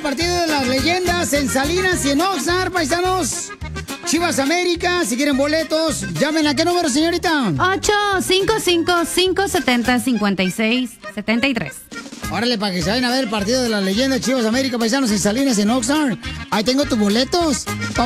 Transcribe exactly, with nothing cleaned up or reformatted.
partido de las leyendas en Salinas y en Oxnard, paisanos. Chivas América, si quieren boletos, llamen a qué número, señorita. ocho cinco cinco, cinco siete cero, cinco seis siete tres. Órale, para que se vayan a ver el partido de las leyendas Chivas América, paisanos en Salinas y en Oxnard. Ahí tengo tus boletos. Pa'